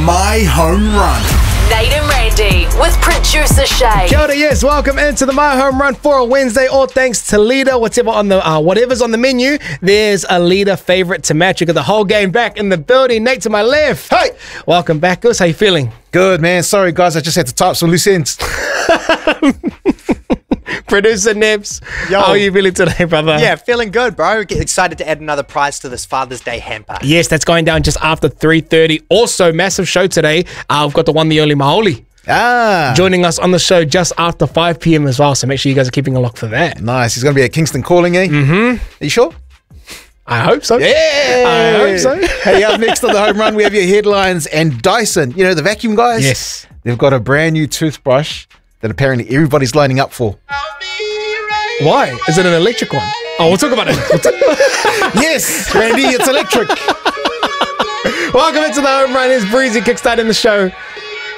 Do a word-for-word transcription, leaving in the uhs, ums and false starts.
My Home Run. Nate and Randy with producer Shay. Kia ora, yes, welcome into the My Home Run for a Wednesday. All thanks to Leader. Whatever on the uh, whatever's on the menu, there's a Leader favorite to match. You got the whole game back in the building. Nate to my left. Hey, welcome back, Gus. How you feeling? good man. Sorry guys, I just had to type some loose ends. Producer Nebs, Yo. how are you feeling today, brother? Yeah, feeling good, bro. Get excited to add another prize to this Father's Day hamper. Yes, that's going down just after three thirty. Also, massive show today. Uh, we've got the one, the only Maoli Ah, joining us on the show just after five p.m. as well. So make sure you guys are keeping a look for that. nice. He's going to be at Kingston calling, eh? Mm-hmm. Are you sure? I hope so. Yeah. I hope so. Hey, up next on the Home Run, we have your headlines. And Dyson, you know, the vacuum guys? Yes. They've got a brand new toothbrush that apparently everybody's lining up for. Why? Is it an electric one? Oh, we'll talk about it. We'll talk- Yes, Randy, it's electric. Welcome into the Home Run. It's Breezy kickstarting the show.